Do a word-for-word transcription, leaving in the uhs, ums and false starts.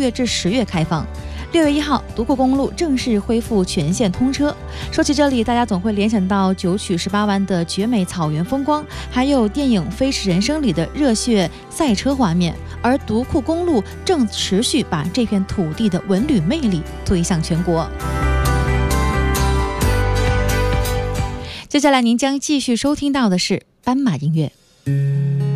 月至十月开放。六月一号，独库公路正式恢复全线通车。说起这里，大家总会联想到九曲十八弯的绝美草原风光，还有电影《飞驰人生》里的热血赛车画面。而独库公路正持续把这片土地的文旅魅力推向全国。接下来您将继续收听到的是斑马音乐。